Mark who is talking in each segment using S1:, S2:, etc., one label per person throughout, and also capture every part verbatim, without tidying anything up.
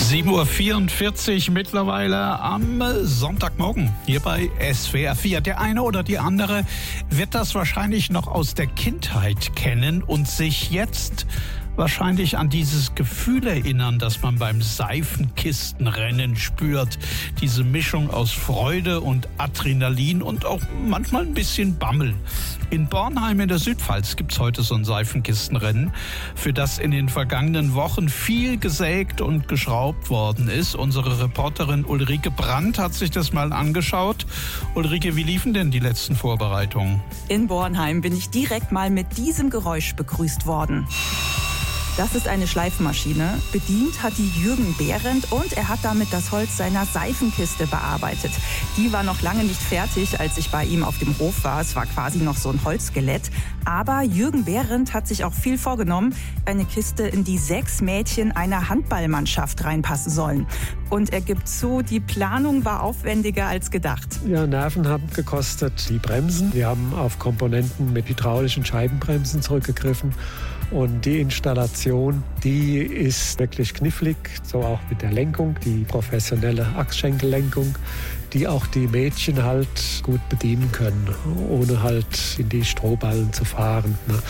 S1: sieben Uhr vierundvierzig mittlerweile am Sonntagmorgen hier bei S W R vier. Der eine oder die andere wird das wahrscheinlich noch aus der Kindheit kennen und sich jetzt wahrscheinlich an dieses Gefühl erinnern, das man beim Seifenkistenrennen spürt. Diese Mischung aus Freude und Adrenalin und auch manchmal ein bisschen Bammel. In Bornheim in der Südpfalz gibt es heute so ein Seifenkistenrennen, für das in den vergangenen Wochen viel gesägt und geschraubt worden ist. Unsere Reporterin Ulrike Brandt hat sich das mal angeschaut. Ulrike, wie liefen denn die letzten Vorbereitungen?
S2: In Bornheim bin ich direkt mal mit diesem Geräusch begrüßt worden. Das ist eine Schleifmaschine. Bedient hat die Jürgen Behrendt und er hat damit das Holz seiner Seifenkiste bearbeitet. Die war noch lange nicht fertig, als ich bei ihm auf dem Hof war. Es war quasi noch so ein Holzskelett. Aber Jürgen Behrendt hat sich auch viel vorgenommen. Eine Kiste, in die sechs Mädchen einer Handballmannschaft reinpassen sollen. Und er gibt zu, die Planung war aufwendiger als gedacht.
S3: Ja, Nerven haben gekostet, die Bremsen. Wir haben auf Komponenten mit hydraulischen Scheibenbremsen zurückgegriffen. Und die Installation, die ist wirklich knifflig, so auch mit der Lenkung, die professionelle Achsschenkellenkung, die auch die Mädchen halt gut bedienen können, ohne halt in die Strohballen zu fahren. Ne?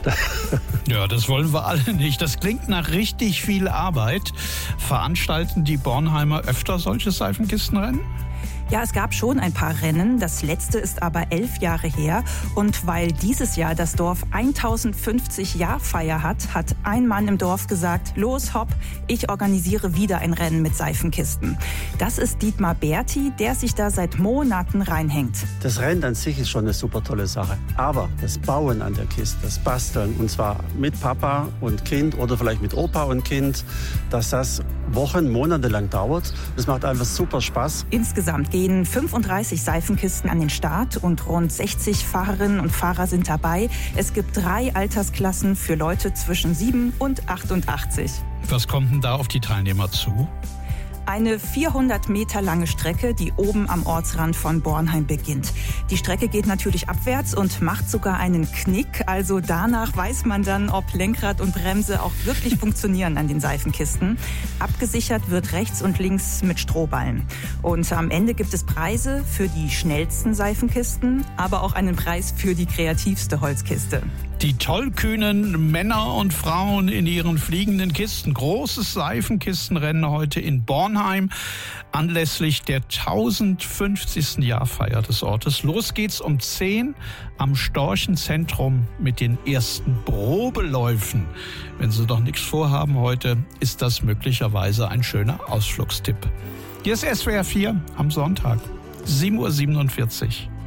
S1: Ja, das wollen wir alle nicht. Das klingt nach richtig viel Arbeit. Veranstalten die Bornheimer öfter solche Seifenkistenrennen?
S2: Ja, es gab schon ein paar Rennen. Das letzte ist aber elf Jahre her. Und weil dieses Jahr das Dorf tausendfünfzig Jahrfeier hat, hat ein Mann im Dorf gesagt, los, hopp, ich organisiere wieder ein Rennen mit Seifenkisten. Das ist Dietmar Berti, der sich da seit Monaten reinhängt.
S4: Das Rennen an sich ist schon eine super tolle Sache. Aber das Bauen an der Kiste, das Basteln, und zwar mit Papa und Kind oder vielleicht mit Opa und Kind, dass das Wochen, Monate lang dauert, das macht einfach super Spaß.
S2: Insgesamt gehen fünfunddreißig Seifenkisten an den Start und rund sechzig Fahrerinnen und Fahrer sind dabei. Es gibt drei Altersklassen für Leute zwischen sieben und achtundachtzig.
S1: Was kommt denn da auf die Teilnehmer zu?
S2: Eine vierhundert Meter lange Strecke, die oben am Ortsrand von Bornheim beginnt. Die Strecke geht natürlich abwärts und macht sogar einen Knick. Also danach weiß man dann, ob Lenkrad und Bremse auch wirklich funktionieren an den Seifenkisten. Abgesichert wird rechts und links mit Strohballen. Und am Ende gibt es Preise für die schnellsten Seifenkisten, aber auch einen Preis für die kreativste Holzkiste.
S1: Die tollkühnen Männer und Frauen in ihren fliegenden Kisten. Großes Seifenkistenrennen heute in Bornheim anlässlich der tausendfünfzigsten Jahrfeier des Ortes. Los geht's um zehn am Storchenzentrum mit den ersten Probeläufen. Wenn Sie doch nichts vorhaben heute, ist das möglicherweise ein schöner Ausflugstipp. Hier ist S W R vier am Sonntag, sieben Uhr siebenundvierzig.